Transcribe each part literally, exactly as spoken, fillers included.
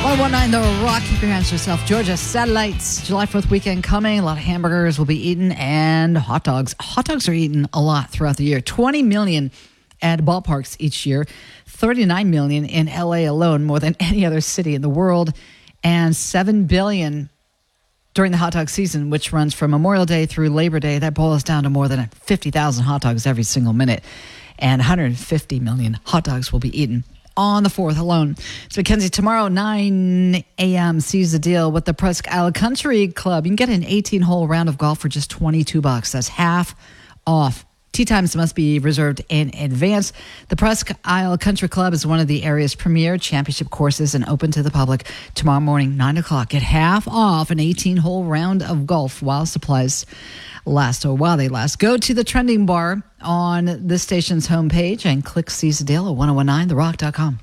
one oh one nine The Rock. Keep your hands to yourself. Georgia Satellites. July fourth weekend coming. A lot of hamburgers will be eaten and hot dogs. Hot dogs are eaten a lot throughout the year. twenty million at ballparks each year. thirty-nine million in L A alone, more than any other city in the world. And seven billion during the hot dog season, which runs from Memorial Day through Labor Day. That boils down to more than fifty thousand hot dogs every single minute. And one hundred fifty million hot dogs will be eaten on the fourth alone. So Mackenzie, tomorrow, nine a.m., seize the deal with the Presque Isle Country Club. You can get an eighteen-hole round of golf for just twenty-two bucks. That's half off. Tee times must be reserved in advance. The Presque Isle Country Club is one of the area's premier championship courses and open to the public tomorrow morning, nine o'clock. Get half off an eighteen-hole round of golf while supplies last, or while they last. Go to the trending bar on this station's homepage and click Seize the Deal at ten nineteen the rock dot com.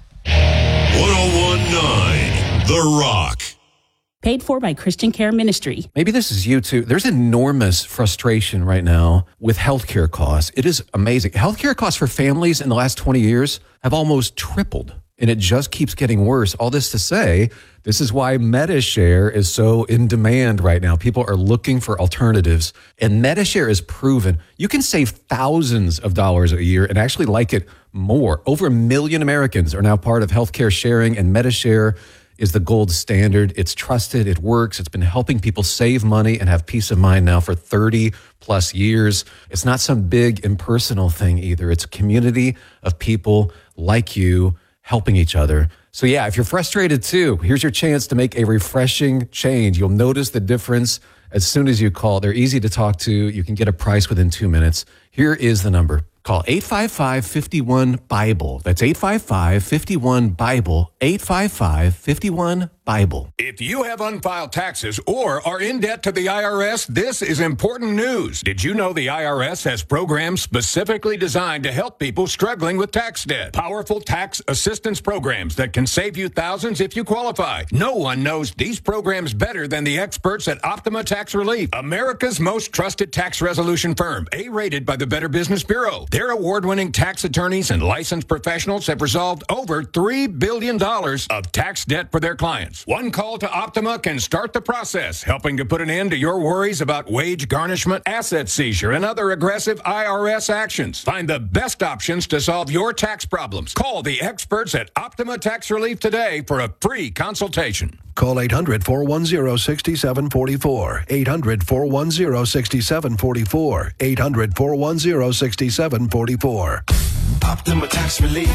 ten nineteen The Rock. Paid for by Christian Care Ministry. Maybe this is you too. There's enormous frustration right now with healthcare costs. It is amazing. Healthcare costs for families in the last twenty years have almost tripled, and it just keeps getting worse. All this to say, this is why MediShare is so in demand right now. People are looking for alternatives, and MediShare is proven. You can save thousands of dollars a year and actually like it more. Over a million Americans are now part of healthcare sharing, and MediShare is the gold standard. It's trusted. It works. It's been helping people save money and have peace of mind now for thirty plus years. It's not some big impersonal thing either. It's a community of people like you helping each other. So yeah, if you're frustrated too, here's your chance to make a refreshing change. You'll notice the difference as soon as you call. They're easy to talk to. You can get a price within two minutes. Here is the number. Call eight five five, five one, BIBLE. That's eight five five, five one, BIBLE. eight five five, five one, BIBLE. If you have unfiled taxes or are in debt to the I R S, this is important news. Did you know the I R S has programs specifically designed to help people struggling with tax debt? Powerful tax assistance programs that can save you thousands if you qualify. No one knows these programs better than the experts at Optima Tax Relief, America's most trusted tax resolution firm, A-rated by the Better Business Bureau. Their award-winning tax attorneys and licensed professionals have resolved over three billion dollars of tax debt for their clients. One call to Optima can start the process, helping to put an end to your worries about wage garnishment, asset seizure, and other aggressive I R S actions. Find the best options to solve your tax problems. Call the experts at Optima Tax Relief today for a free consultation. Call eight hundred, four one zero, six seven four four. eight hundred, four one zero, six seven four four. eight hundred, four one zero, six seven four four. Optima Tax Relief.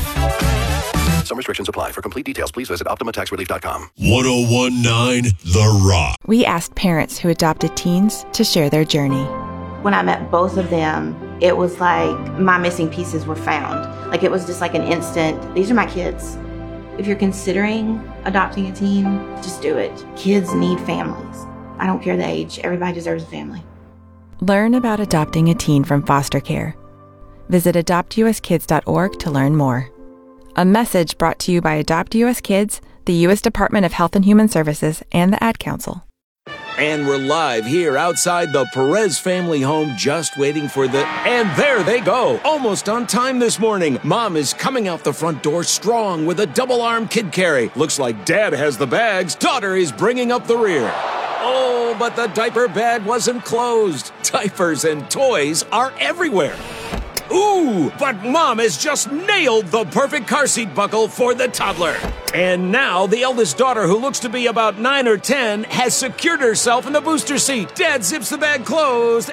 Some restrictions apply. For complete details, please visit optima tax relief dot com. ten nineteen The Rock. We asked parents who adopted teens to share their journey. When I met both of them, it was like my missing pieces were found. Like it was just like an instant, these are my kids. If you're considering adopting a teen, just do it. Kids need families. I don't care the age. Everybody deserves a family. Learn about adopting a teen from foster care. Visit adopt u s kids dot org to learn more. A message brought to you by Adopt U S Kids, the U S Department of Health and Human Services, and the Ad Council. And we're live here outside the Perez family home, just waiting for the... And there they go, almost on time this morning. Mom is coming out the front door strong with a double-arm kid carry. Looks like Dad has the bags. Daughter is bringing up the rear. Oh, but the diaper bag wasn't closed. Diapers and toys are everywhere. Ooh, but Mom has just nailed the perfect car seat buckle for the toddler. And now the eldest daughter, who looks to be about nine or ten, has secured herself in the booster seat. Dad zips the bag closed